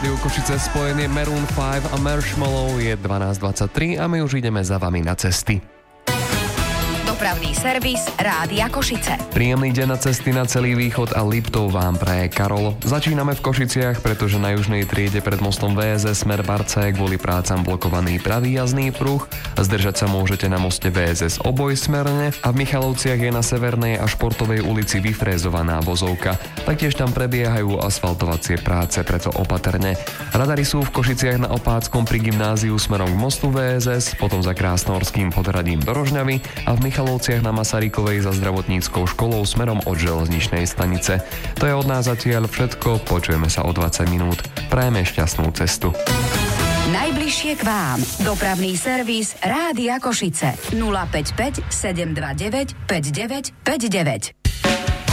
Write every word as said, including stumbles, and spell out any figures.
Rádiu Košice spojenie Maroon päť a Marshmallow. Je dvanásť dvadsaťtri a my už ideme za vami na cesty. Dopravný servis Rádia Košice. Príjemný deň na cesty na celý východ a Liptov vám praje Karol. Začíname v Košiciach, pretože na južnej triede pred mostom vé es es smer Barce je kvôli prácam blokovaný pravý jazdný pruh. Zdržať sa môžete na moste vé es es obojsmerne a v Michalovciach je na Severnej a Športovej ulici vyfrézovaná vozovka. Taktiež tam prebiehajú asfaltovacie práce, preto opatrne. Radary sú v Košiciach na Opáckom pri gymnáziu smerom k mostu vé es es, potom za Krásnohorským podhradím do Rožňavy a v Michalovciach na Masarykovej za zdravotníckou školou smerom od železničnej stanice. To je od nás zatiaľ všetko, počujeme sa o dvadsať minút. Prajeme šťastnú cestu. Najbližšie k vám. Dopravný servis Rádia Košice. nula päť päť sedem dva deväť päť deväť päť deväť.